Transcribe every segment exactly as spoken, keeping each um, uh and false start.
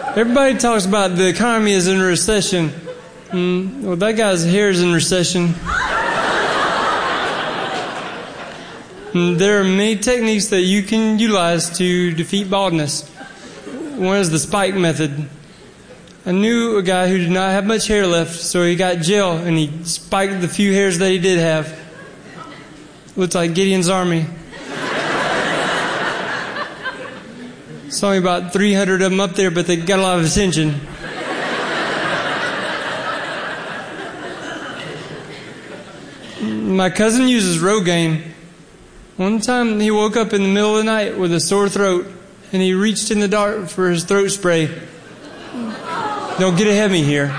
Everybody talks about the economy is in a recession. Mm, well, that guy's hair is in recession. And there are many techniques that you can utilize to defeat baldness. One is the spike method. I knew a guy who did not have much hair left, so he got gel and he spiked the few hairs that he did have. Looked like Gideon's army. It's only about three hundred of them up there, but they got a lot of attention. My cousin uses Rogaine. One time he woke up in the middle of the night with a sore throat, and he reached in the dark for his throat spray. Don't get ahead of me here.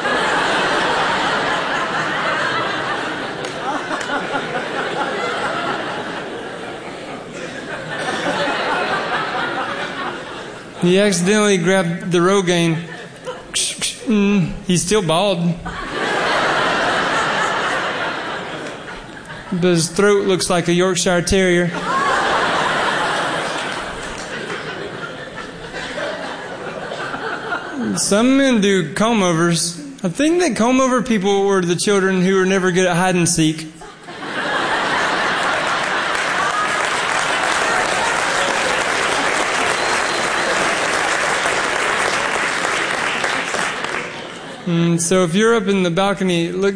He accidentally grabbed the Rogaine. He's still bald. But his throat looks like a Yorkshire Terrier. Some men do comb-overs. I think that comb-over people were the children who were never good at hide-and-seek. Mm, so if you're up in the balcony, look